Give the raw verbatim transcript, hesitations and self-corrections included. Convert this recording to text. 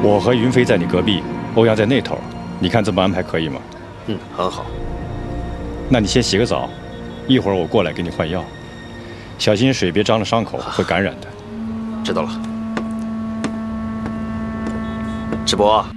我和云飞在你隔壁，欧阳在那头，你看这么安排可以吗？ 嗯，很好。 那你先洗个澡，一会儿我过来给你换药，小心水别脏了伤口，会感染的。 知道了。智伯，